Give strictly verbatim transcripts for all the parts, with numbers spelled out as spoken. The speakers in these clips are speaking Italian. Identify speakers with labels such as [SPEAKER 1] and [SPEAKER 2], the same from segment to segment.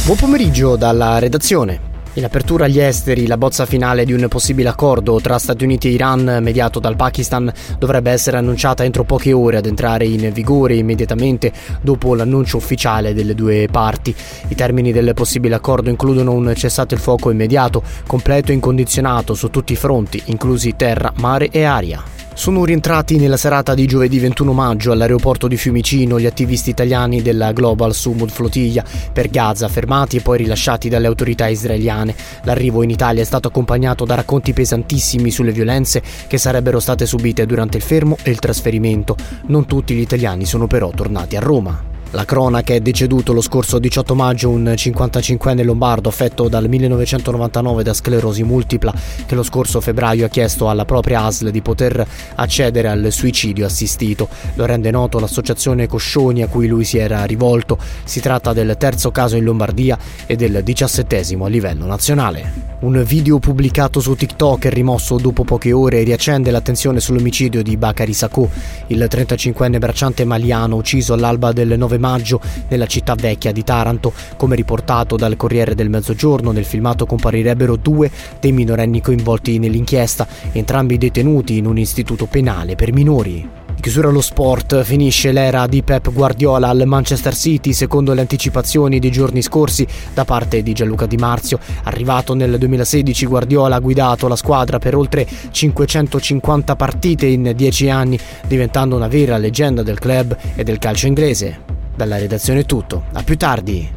[SPEAKER 1] Buon pomeriggio dalla redazione. In apertura agli esteri, la bozza finale di un possibile accordo tra Stati Uniti e Iran mediato dal Pakistan dovrebbe essere annunciata entro poche ore ad entrare in vigore immediatamente dopo l'annuncio ufficiale delle due parti. I termini del possibile accordo includono un cessate il fuoco immediato, completo e incondizionato su tutti i fronti, inclusi terra, mare e aria. Sono rientrati nella serata di giovedì ventuno maggio all'aeroporto di Fiumicino gli attivisti italiani della Global Sumud Flotilla per Gaza, fermati e poi rilasciati dalle autorità israeliane. L'arrivo in Italia è stato accompagnato da racconti pesantissimi sulle violenze che sarebbero state subite durante il fermo e il trasferimento. Non tutti gli italiani sono però tornati a Roma. La cronaca è deceduto lo scorso diciotto maggio un cinquantacinquenne lombardo affetto dal millenovecentonovantanove da sclerosi multipla che lo scorso febbraio ha chiesto alla propria A S L di poter accedere al suicidio assistito. Lo rende noto l'associazione Coscioni a cui lui si era rivolto. Si tratta del terzo caso in Lombardia e del diciassettesimo a livello nazionale. Un video pubblicato su TikTok e rimosso dopo poche ore riaccende l'attenzione sull'omicidio di Bakary Sacco, il trentacinquenne bracciante maliano ucciso all'alba del nove maggio nella città vecchia di Taranto. Come riportato dal Corriere del Mezzogiorno, nel filmato comparirebbero due dei minorenni coinvolti nell'inchiesta, entrambi detenuti in un istituto penale per minori. In chiusura allo sport, finisce l'era di Pep Guardiola al Manchester City secondo le anticipazioni dei giorni scorsi da parte di Gianluca Di Marzio. Arrivato nel duemilasedici, Guardiola ha guidato la squadra per oltre cinquecentocinquanta partite in dieci anni, diventando una vera leggenda del club e del calcio inglese. Dalla redazione è tutto, a più tardi.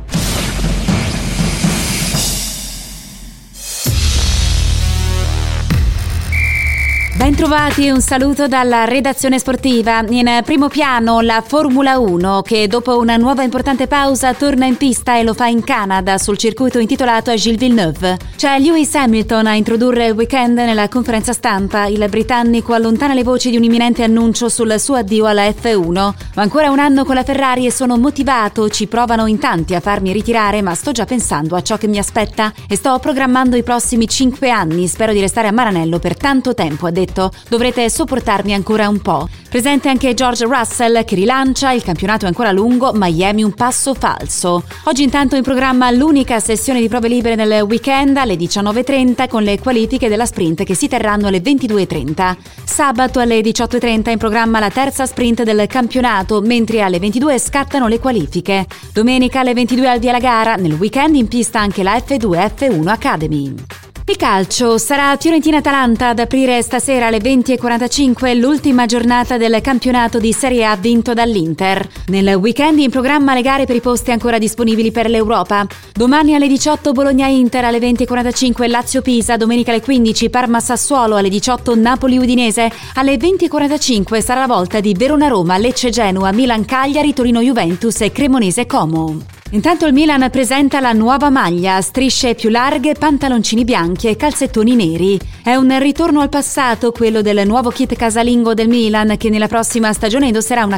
[SPEAKER 2] Bentrovati e un saluto dalla redazione sportiva. In primo piano la Formula uno che dopo una nuova importante pausa torna in pista e lo fa in Canada sul circuito intitolato a Gilles Villeneuve. C'è Lewis Hamilton a introdurre il weekend nella conferenza stampa. Il britannico allontana le voci di un imminente annuncio sul suo addio alla F uno. Ho ancora un anno con la Ferrari e sono motivato, ci provano in tanti a farmi ritirare, ma sto già pensando a ciò che mi aspetta e sto programmando i prossimi cinque anni. Spero di restare a Maranello per tanto tempo, ha detto. Dovrete sopportarmi ancora un po'. Presente anche George Russell che rilancia, il campionato è ancora lungo, Miami un passo falso. Oggi intanto in programma l'unica sessione di prove libere nel weekend alle diciannove e trenta con le qualifiche della sprint che si terranno alle ventidue e trenta. Sabato alle diciotto e trenta in programma la terza sprint del campionato, mentre alle ventidue scattano le qualifiche. Domenica alle ventidue al via la gara, nel weekend in pista anche la F due F uno Academy. Il calcio sarà Fiorentina-Atalanta ad aprire stasera alle venti e quarantacinque l'ultima giornata del campionato di Serie A vinto dall'Inter. Nel weekend in programma le gare per i posti ancora disponibili per l'Europa. Domani alle diciotto Bologna-Inter, alle venti e quarantacinque Lazio-Pisa, domenica alle quindici Parma-Sassuolo, alle diciotto Napoli-Udinese, alle venti e quarantacinque sarà la volta di Verona-Roma, Lecce-Genoa, Milan-Cagliari, Torino-Juventus e Cremonese-Como. Intanto il Milan presenta la nuova maglia, strisce più larghe, pantaloncini bianchi e calzettoni neri. È un ritorno al passato quello del nuovo kit casalingo del Milan che nella prossima stagione indosserà una